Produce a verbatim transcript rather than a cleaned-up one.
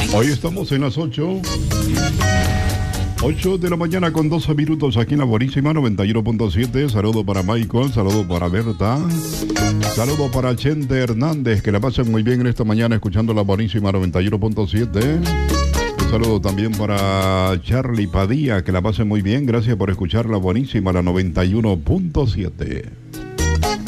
Hoy estamos en las ocho. ocho de la mañana con doce minutos aquí en la buenísima noventa y uno punto siete. Saludo para Michael, saludo para Berta, saludo para Chente Hernández, que la pasen muy bien en esta mañana escuchando la buenísima noventa y uno punto siete. Un saludo también para Charlie Padilla, que la pasen muy bien. Gracias por escuchar la buenísima, la noventa y uno punto siete.